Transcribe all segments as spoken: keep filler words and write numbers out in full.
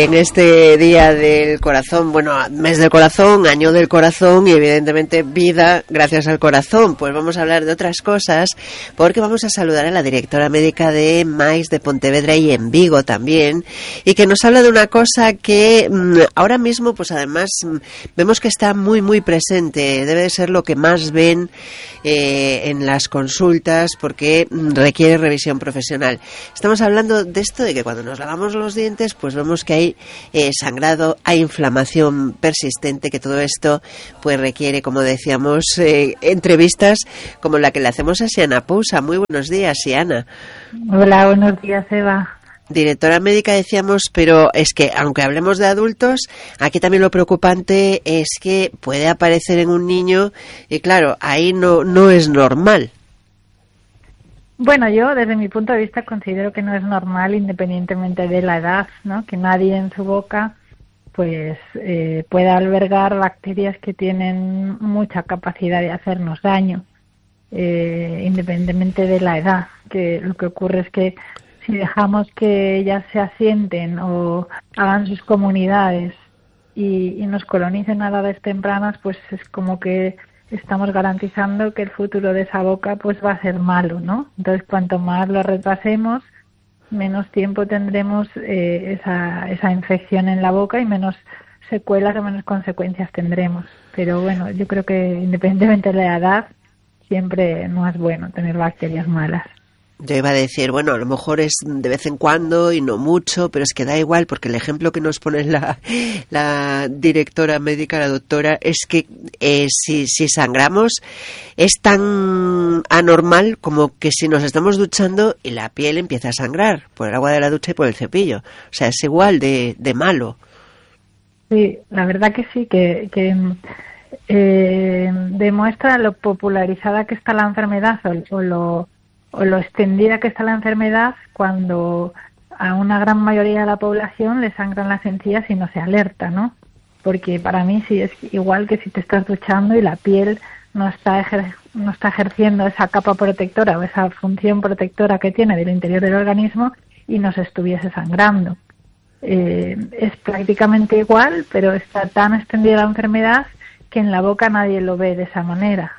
En este día del corazón, bueno, mes del corazón, año del corazón y evidentemente vida gracias al corazón, pues vamos a hablar de otras cosas porque vamos a saludar a la directora médica de Mais de Pontevedra y en Vigo también, y que nos habla de una cosa que mmm, ahora mismo pues además mmm, vemos que está muy muy presente, debe de ser lo que más ven eh, en las consultas porque mmm, requiere revisión profesional. Estamos hablando de esto de que cuando nos lavamos los dientes pues vemos que hay Eh, sangrado, hay inflamación persistente, que todo esto pues requiere, como decíamos, eh, entrevistas como la que le hacemos a Xiana Pousa. Muy buenos días, Xiana. Hola, buenos días, Eva. Directora médica, decíamos, pero es que aunque hablemos de adultos, aquí también lo preocupante es que puede aparecer en un niño y claro, ahí no, no es normal. Bueno, yo desde mi punto de vista considero que no es normal independientemente de la edad, ¿no? Que nadie en su boca pues eh, pueda albergar bacterias que tienen mucha capacidad de hacernos daño, eh, independientemente de la edad. Que lo que ocurre es que si dejamos que ellas se asienten o hagan sus comunidades y, y nos colonicen a edades tempranas, pues es como que estamos garantizando que el futuro de esa boca pues va a ser malo, ¿no? Entonces, cuanto más lo retrasemos, menos tiempo tendremos eh, esa, esa infección en la boca y menos secuelas o menos consecuencias tendremos. Pero bueno, yo creo que independientemente de la edad, siempre no es bueno tener bacterias malas. Yo iba a decir, bueno, a lo mejor es de vez en cuando y no mucho, pero es que da igual, porque el ejemplo que nos pone la, la directora médica, la doctora, es que eh, si, si sangramos es tan anormal como que si nos estamos duchando y la piel empieza a sangrar por el agua de la ducha y por el cepillo. O sea, es igual de, de malo. Sí, la verdad que sí, que... que... Eh, demuestra lo popularizada que está la enfermedad o, o lo o lo extendida que está la enfermedad cuando a una gran mayoría de la población le sangran las encías y no se alerta, ¿no? Porque para mí sí es igual que si te estás duchando y la piel no está ejer- no está ejerciendo esa capa protectora o esa función protectora que tiene del interior del organismo y nos estuviese sangrando. Eh, es prácticamente igual, pero está tan extendida la enfermedad que en la boca nadie lo ve de esa manera.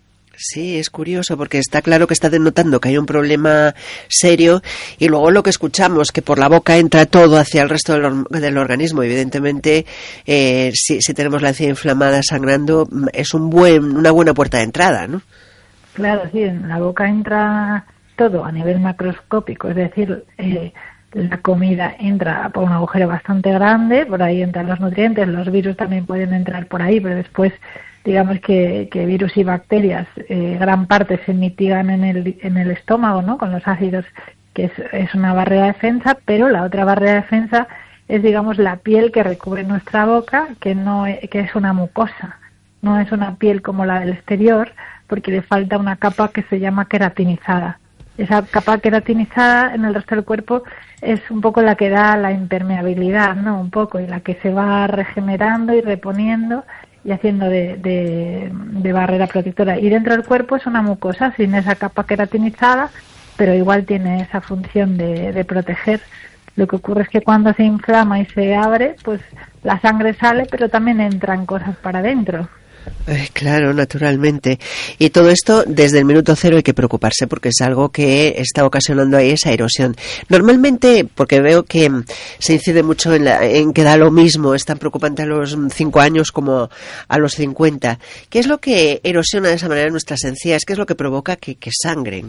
Sí, es curioso porque está claro que está denotando que hay un problema serio y luego lo que escuchamos, que por la boca entra todo hacia el resto del, del organismo. Evidentemente, eh, si, si tenemos la encía inflamada sangrando, es un buen, una buena puerta de entrada, ¿no? Claro, sí, en la boca entra todo a nivel macroscópico, es decir, eh, la comida entra por un agujero bastante grande, por ahí entran los nutrientes, los virus también pueden entrar por ahí, pero después digamos que, que virus y bacterias, eh, gran parte se mitigan en el, en el estómago, ¿no? Con los ácidos, que es, es una barrera de defensa, pero la otra barrera de defensa es, digamos, la piel que recubre nuestra boca, que no es, que es una mucosa, no es una piel como la del exterior, porque le falta una capa que se llama queratinizada. Esa capa queratinizada en el resto del cuerpo es un poco la que da la impermeabilidad, ¿no? Un poco, y la que se va regenerando y reponiendo y haciendo de, de, de barrera protectora. Y dentro del cuerpo es una mucosa sin esa capa queratinizada, pero igual tiene esa función de, de proteger. Lo que ocurre es que cuando se inflama y se abre, pues la sangre sale, pero también entran cosas para adentro. Eh, claro, naturalmente. Y todo esto desde el minuto cero hay que preocuparse porque es algo que está ocasionando ahí esa erosión. Normalmente, porque veo que se incide mucho en, la, en que da lo mismo, es tan preocupante a los cinco años como a los cincuenta. ¿Qué es lo que erosiona de esa manera nuestras encías? ¿Qué es lo que provoca que, que sangren?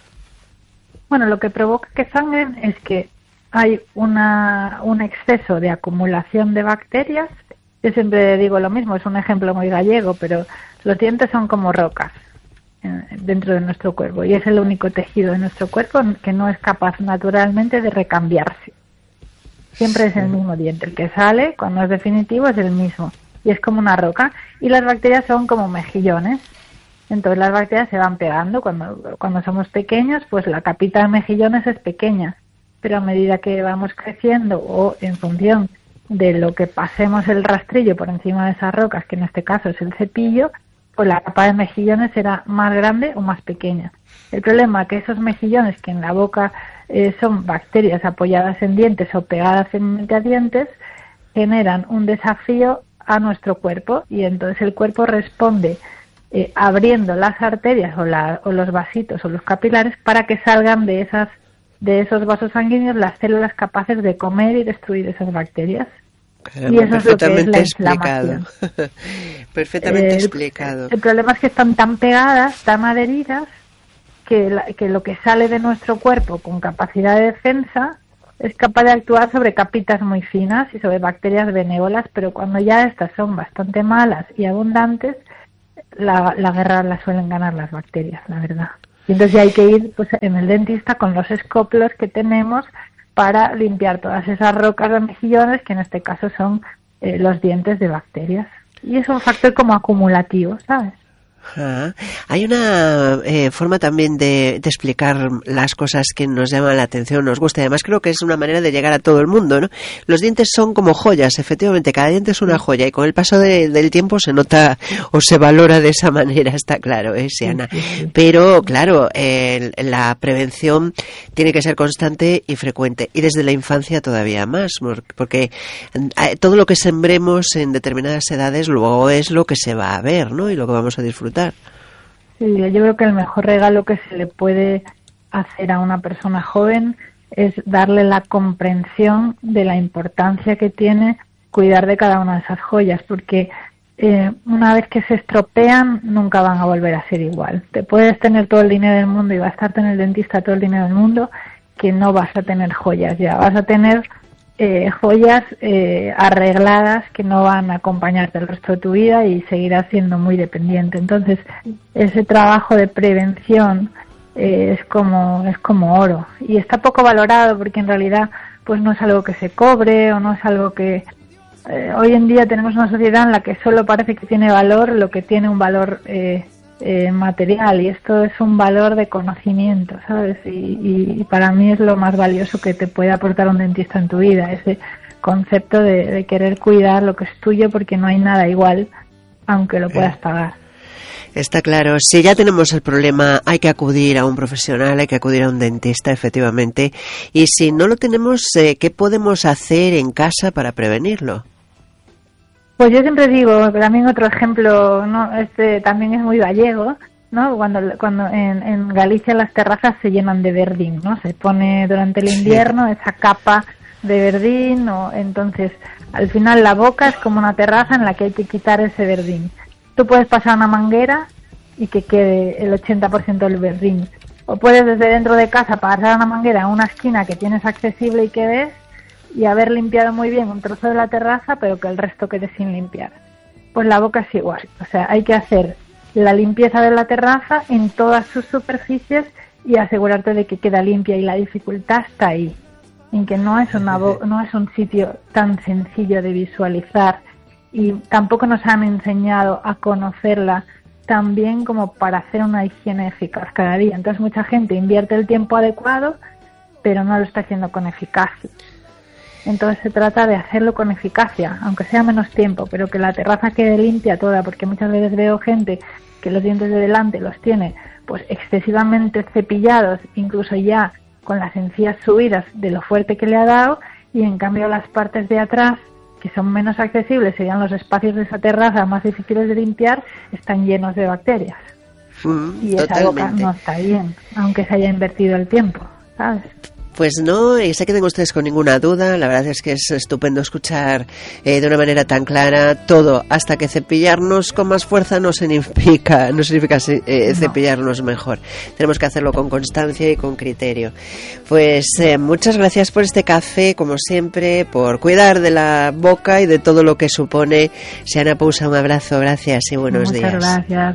Bueno, lo que provoca que sangren es que hay una, un exceso de acumulación de bacterias. Yo siempre digo lo mismo, es un ejemplo muy gallego, pero los dientes son como rocas dentro de nuestro cuerpo y es el único tejido de nuestro cuerpo que no es capaz naturalmente de recambiarse. Siempre es el mismo diente, el que sale cuando es definitivo es el mismo y es como una roca y las bacterias son como mejillones. Entonces las bacterias se van pegando cuando, cuando somos pequeños, pues la capita de mejillones es pequeña, pero a medida que vamos creciendo o en función de lo que pasemos el rastrillo por encima de esas rocas, que en este caso es el cepillo, pues la capa de mejillones será más grande o más pequeña. El problema es que esos mejillones que en la boca eh, son bacterias apoyadas en dientes o pegadas en dientes, generan un desafío a nuestro cuerpo y entonces el cuerpo responde eh, abriendo las arterias o, la, o los vasitos o los capilares para que salgan de esas de esos vasos sanguíneos las células capaces de comer y destruir esas bacterias. Caramba, y eso es lo que es la inflamación. Perfectamente el, explicado. El problema es que están tan pegadas, tan adheridas, que, la, que lo que sale de nuestro cuerpo con capacidad de defensa es capaz de actuar sobre capitas muy finas y sobre bacterias benévolas, pero cuando ya estas son bastante malas y abundantes, la, la guerra la suelen ganar las bacterias, la verdad. Y entonces hay que ir pues en el dentista con los escopios que tenemos para limpiar todas esas rocas de mejillones, que en este caso son eh, los dientes de bacterias. Y es un factor como acumulativo, ¿sabes? Ah, hay una eh, forma también de, de explicar las cosas que nos llaman la atención, nos gusta. Además creo que es una manera de llegar a todo el mundo, ¿no? Los dientes son como joyas, efectivamente, cada diente es una joya y con el paso de, del tiempo se nota o se valora de esa manera, está claro, ¿eh, Siana? Pero claro, eh, la prevención tiene que ser constante y frecuente y desde la infancia todavía más, porque eh, todo lo que sembremos en determinadas edades luego es lo que se va a ver, ¿no? Y lo que vamos a disfrutar. Sí, yo creo que el mejor regalo que se le puede hacer a una persona joven es darle la comprensión de la importancia que tiene cuidar de cada una de esas joyas, porque eh, una vez que se estropean nunca van a volver a ser igual. Te puedes tener todo el dinero del mundo y gastarte en el dentista todo el dinero del mundo, que no vas a tener joyas ya, vas a tener Eh, joyas eh, arregladas que no van a acompañarte el resto de tu vida y seguirás siendo muy dependiente. Entonces ese trabajo de prevención eh, es como es como oro y está poco valorado porque en realidad pues no es algo que se cobre o no es algo que eh, hoy en día tenemos una sociedad en la que solo parece que tiene valor lo que tiene un valor eh, Eh, material, y esto es un valor de conocimiento, ¿sabes? Y, y, y para mí es lo más valioso que te puede aportar un dentista en tu vida, ese concepto de, de querer cuidar lo que es tuyo porque no hay nada igual, aunque lo puedas pagar. Está claro, si ya tenemos el problema hay que acudir a un profesional, hay que acudir a un dentista, efectivamente, y si no lo tenemos, eh, ¿qué podemos hacer en casa para prevenirlo? Pues yo siempre digo, también otro ejemplo, no, este también es muy gallego, ¿no? Cuando cuando en, en Galicia las terrazas se llenan de verdín, ¿no? Se pone durante el invierno sí. esa capa de verdín, o entonces al final la boca es como una terraza en la que hay que quitar ese verdín. Tú puedes pasar una manguera y que quede el ochenta por ciento del verdín, o puedes desde dentro de casa pasar una manguera a una esquina que tienes accesible y que ves, y haber limpiado muy bien un trozo de la terraza, pero que el resto quede sin limpiar. Pues la boca es igual, o sea, hay que hacer la limpieza de la terraza en todas sus superficies y asegurarte de que queda limpia, y la dificultad está ahí, en que no es una bo- no es un sitio tan sencillo de visualizar y tampoco nos han enseñado a conocerla tan bien como para hacer una higiene eficaz cada día. Entonces mucha gente invierte el tiempo adecuado, pero no lo está haciendo con eficacia. Entonces se trata de hacerlo con eficacia, aunque sea menos tiempo, pero que la terraza quede limpia toda, porque muchas veces veo gente que los dientes de delante los tiene pues excesivamente cepillados, incluso ya con las encías subidas de lo fuerte que le ha dado, y en cambio las partes de atrás, que son menos accesibles, serían los espacios de esa terraza más difíciles de limpiar, están llenos de bacterias. Mm, y esa boca no está bien, aunque se haya invertido el tiempo, ¿sabes? Pues no, y se queden ustedes con ninguna duda. La verdad es que es estupendo escuchar eh, de una manera tan clara todo, hasta que cepillarnos con más fuerza no significa, no significa eh, cepillarnos mejor. Tenemos que hacerlo con constancia y con criterio. Pues eh, muchas gracias por este café, como siempre, por cuidar de la boca y de todo lo que supone. Siana Pousa, un abrazo, gracias y buenos Muchas días. Muchas gracias.